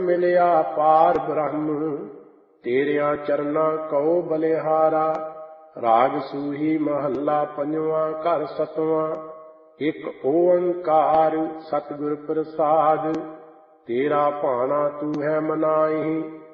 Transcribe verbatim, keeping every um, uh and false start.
ਮਿਲਿਆ ਪਾਰ ਬ੍ਰਹਮ, ਤੇਰਿਆਂ ਚਰਨਾਂ ਕਉ ਬਲਿਹਾਰਾ। ਰਾਗ ਸੂਹੀ ਮਹੱਲਾ ਪੰਜਵਾਂ, ਘਰ ਸਤਵਾਂ। ਇੱਕ ਓੰਕਾਰ ਸਤਿਗੁਰ ਪ੍ਰਸਾਦਿ, ਤੇਰਾ ਭਾਣਾ ਤੂੰ ਹੈ ਮਨਾਹੀ।